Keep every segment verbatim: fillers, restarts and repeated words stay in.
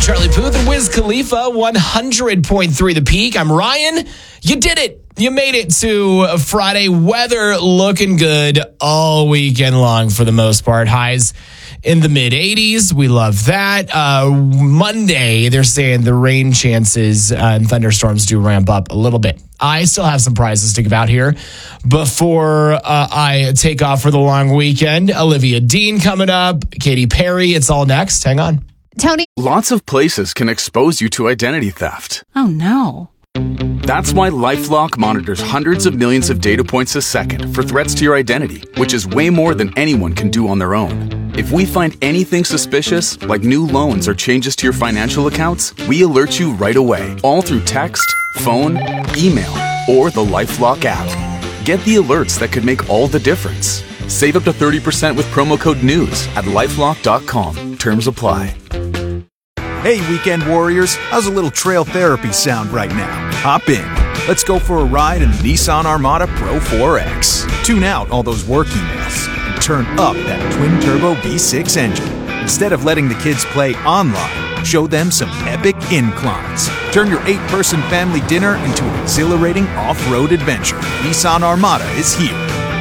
Charlie Puth and Wiz Khalifa, one hundred point three The Peak. I'm Ryan. You did it. You made it to Friday. Weather looking good all weekend long for the most part. Highs in the mid eighties. We love that. Uh, Monday, they're saying the rain chances uh, and thunderstorms do ramp up a little bit. I still have some prizes to give out here before uh, I take off for the long weekend. Olivia Dean coming up. Katy Perry. It's all next. Hang on. Tony. Lots of places can expose you to identity theft. Oh, no. That's why LifeLock monitors hundreds of millions of data points a second for threats to your identity, which is way more than anyone can do on their own. If we find anything suspicious, like new loans or changes to your financial accounts, we alert you right away, all through text, phone, email, or the LifeLock app. Get the alerts that could make all the difference. Save up to thirty percent with promo code NEWS at lifelock dot com. Terms apply. Hey, weekend warriors, how's a little trail therapy sound right now? Hop in. Let's go for a ride in the Nissan Armada Pro four X. Tune out all those work emails and turn up that twin-turbo V six engine. Instead of letting the kids play online, show them some epic inclines. Turn your eight-person family dinner into an exhilarating off-road adventure. Nissan Armada is here.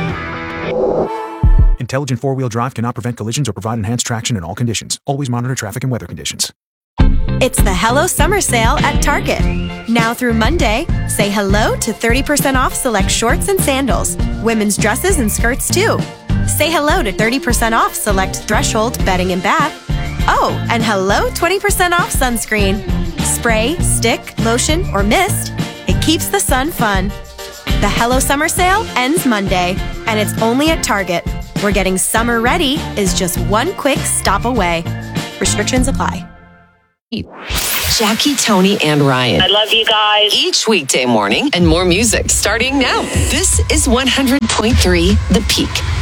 Intelligent four-wheel drive cannot prevent collisions or provide enhanced traction in all conditions. Always monitor traffic and weather conditions. It's the Hello Summer Sale at Target. Now through Monday, say hello to thirty percent off select shorts and sandals, women's dresses and skirts too. Say hello to thirty percent off select Threshold bedding and bath. Oh, and hello twenty percent off sunscreen. Spray, stick, lotion, or mist. It keeps the sun fun. The Hello Summer Sale ends Monday, and it's only at Target, where getting summer ready is just one quick stop away. Restrictions apply. Jackie, Tony, and Ryan. I love you guys. Each weekday morning and more music starting now. This is one hundred point three The Peak.